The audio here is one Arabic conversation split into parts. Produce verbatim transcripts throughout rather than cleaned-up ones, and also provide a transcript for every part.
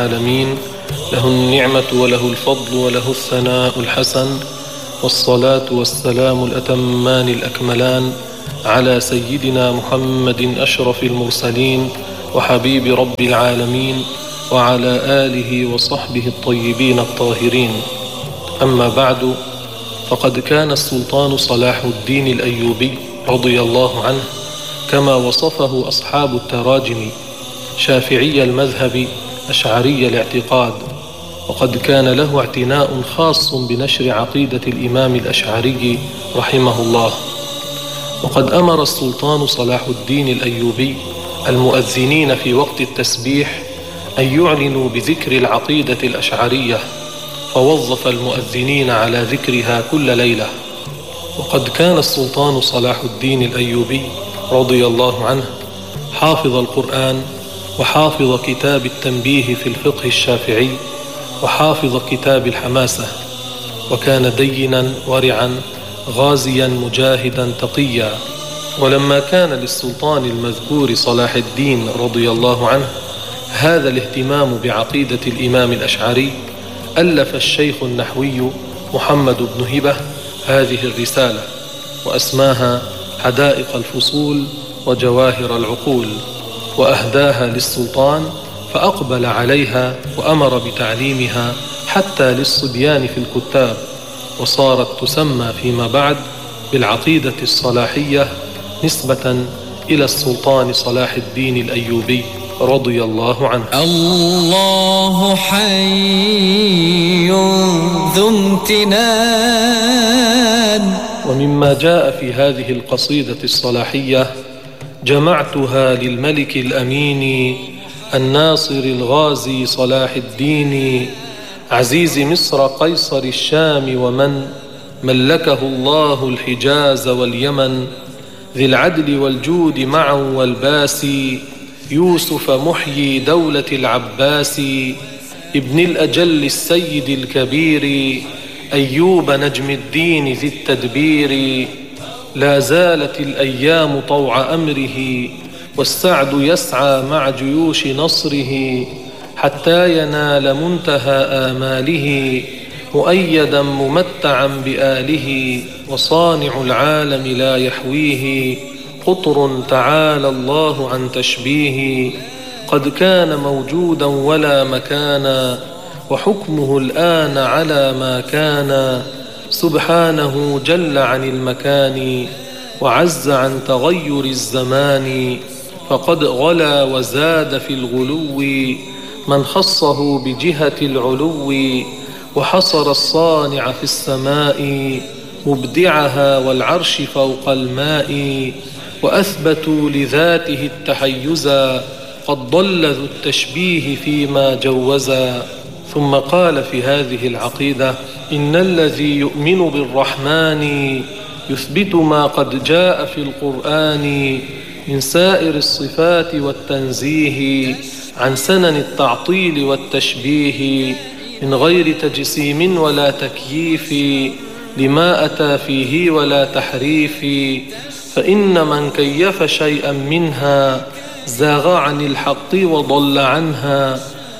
العالمين، له النعمة وله الفضل وله الثناء الحسن، والصلاة والسلام الأتمان الأكملان على سيدنا محمد أشرف المرسلين وحبيب رب العالمين، وعلى آله وصحبه الطيبين الطاهرين. أما بعد، فقد كان السلطان صلاح الدين الأيوبي رضي الله عنه كما وصفه أصحاب التراجم شافعي المذهب أشعري الاعتقاد، وقد كان له اعتناء خاص بنشر عقيدة الإمام الأشعري رحمه الله. وقد أمر السلطان صلاح الدين الأيوبي المؤذنين في وقت التسبيح أن يعلنوا بذكر العقيدة الأشعرية، فوظف المؤذنين على ذكرها كل ليلة. وقد كان السلطان صلاح الدين الأيوبي رضي الله عنه حافظ القرآن، وحافظ كتاب التنبيه في الفقه الشافعي، وحافظ كتاب الحماسة، وكان دينا ورعا غازيا مجاهدا تقيا. ولما كان للسلطان المذكور صلاح الدين رضي الله عنه هذا الاهتمام بعقيدة الإمام الأشعري، ألف الشيخ النحوي محمد بن هبة هذه الرسالة، وأسماها حدائق الفصول وجواهر العقول، وأهداها للسلطان فأقبل عليها وأمر بتعليمها حتى للصبيان في الكتاب، وصارت تسمى فيما بعد بالعقيدة الصلاحية نسبة إلى السلطان صلاح الدين الأيوبي رضي الله عنه. الله حي ذو امتنان. ومما جاء في هذه القصيدة الصلاحية: جمعتها للملك الأمين الناصر الغازي صلاح الدين، عزيز مصر قيصر الشام ومن ملكه الله الحجاز واليمن، ذي العدل والجود معا والباسي، يوسف محيي دولة العباس، ابن الأجل السيد الكبير، أيوب نجم الدين ذي التدبير. لا زالت الأيام طوع أمره، والسعد يسعى مع جيوش نصره، حتى ينال منتهى آماله، مؤيدا ممتعا بآله، وصانع العالم لا يحويه قطر تعالى الله عن تشبيه. قد كان موجودا ولا مكانا، وحكمه الآن على ما كان، سبحانه جل عن المكان، وعز عن تغير الزمان. فقد غلا وزاد في الغلو من خصه بجهة العلو، وحصر الصانع في السماء مبدعها والعرش فوق الماء، وأثبتوا لذاته التحيزا، قد ضل ذو التشبيه فيما جوزا. ثم قال في هذه العقيدة: إن الذي يؤمن بالرحمن يثبت ما قد جاء في القرآن من سائر الصفات والتنزيه عن سنن التعطيل والتشبيه، من غير تجسيم ولا تكييف لما أتى فيه ولا تحريف. فإن من كيف شيئا منها زاغ عن الحق وضل عنها،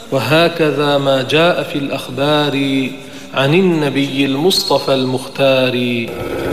وهكذا ما جاء في الأخبار عن النبي المصطفى المختار.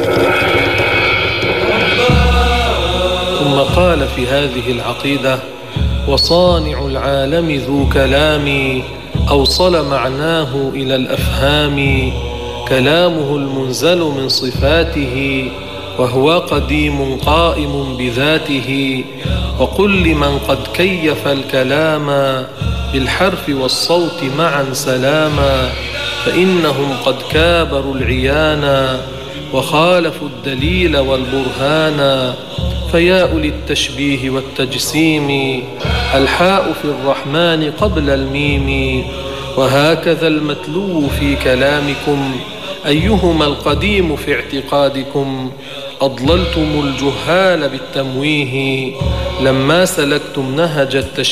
ثم قال في هذه العقيدة: وصانع العالم ذو كلام، أوصل معناه إلى الأفهام، كلامه المنزل من صفاته، وهو قديم قائم بذاته. وقل لمن قد كيف الكلام بالحرف والصوت معا سلاما، فإنهم قد كابروا العيانا، وخالفوا الدليل والبرهانا. فيا أولي التشبيه والتجسيم، الحاء في الرحمن قبل الميم، وهكذا المتلو في كلامكم، أيهما القديم في اعتقادكم. أضللتم الجهال بالتمويه، لما سلكتم نهج التشبيه